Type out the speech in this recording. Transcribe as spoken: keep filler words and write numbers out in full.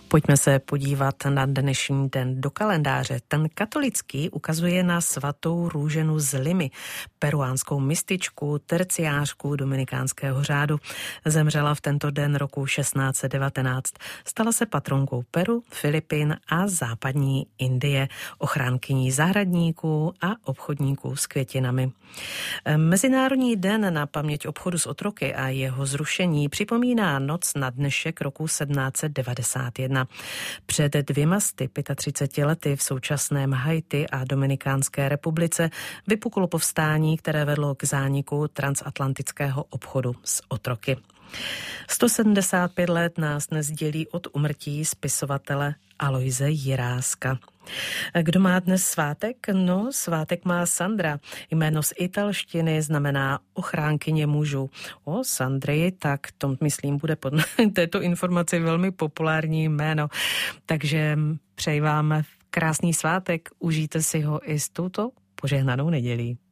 Pojďme se podívat na dnešní den do kalendáře. Ten katolický ukazuje na svatou Růženu z Limy, peruánskou mističku, terciářku dominikánského řádu. Zemřela v tento den roku šestnáct set devatenáct. Stala se patronkou Peru, Filipín a západní Indie, ochránkyní zahradníků a obchodníků s květinami. Mezinárodní den na paměť obchodu s otroky a jeho zrušení připomíná noc na dnešek roku sedmnáct set devadesát jedna. Před dvěma sty třiceti pěti lety v současném Haiti a Dominikánské republice vypuklo povstání, které vedlo k zániku transatlantického obchodu s otroky. sto sedmdesát pět let nás dnes dělí od úmrtí spisovatele Aloise Jiráska. Kdo má dnes svátek? No, svátek má Sandra. Jméno z italštiny znamená ochránkyně mužů. O Sandry, tak to myslím bude pod této informaci velmi populární jméno. Takže přeji vám krásný svátek, užijte si ho i s touto požehnanou nedělí.